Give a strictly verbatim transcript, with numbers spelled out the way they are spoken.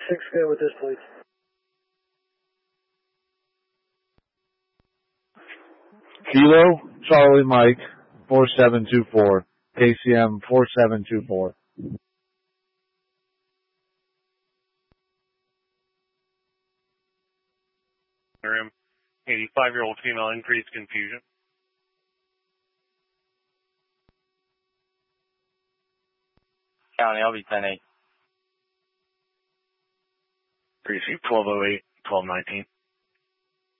six, good with this, please. Kilo, Charlie Mike, four seven two four, K C M four seven two four. Room, eighty-five-year-old female, increased confusion. County, I'll be ten eight. Precinct twelve oh eight, twelve nineteen.